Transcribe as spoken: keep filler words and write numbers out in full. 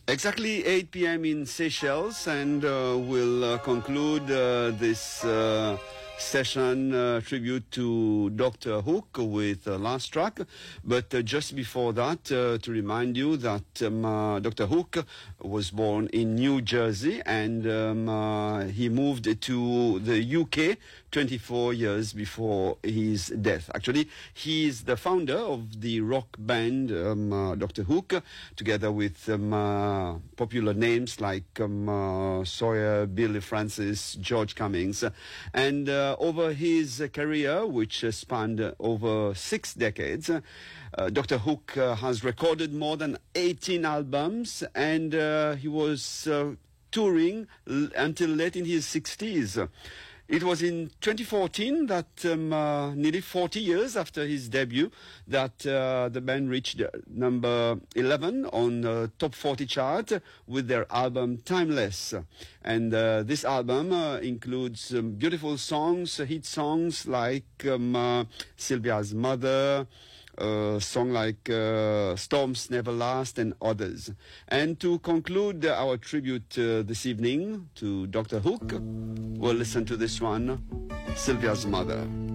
Exactly eight p m in Seychelles, and uh, we'll uh, conclude uh, this uh, session uh, tribute to Doctor Hook with the uh, last track. But uh, just before that, uh, to remind you that um, uh, Doctor Hook was born in New Jersey, and um, uh, he moved to the U K twenty-four years before his death. Actually, he is the founder of the rock band um, uh, Doctor Hook, together with um, uh, popular names like um, uh, Sawyer, Billy Francis, George Cummings. And uh, over his uh, career, which uh, spanned uh, over six decades, uh, Doctor Hook uh, has recorded more than eighteen albums, and uh, he was uh, touring l- until late in his sixties. It was in twenty fourteen that, um, uh, nearly forty years after his debut, that uh, the band reached uh, number eleven on the top forty chart with their album Timeless. And uh, this album uh, includes um, beautiful songs, uh, hit songs like um, uh, Sylvia's Mother, a song like uh, Storms Never Last, and others. And to conclude our tribute uh, this evening to Doctor Hook, we'll listen to this one, Sylvia's Mother.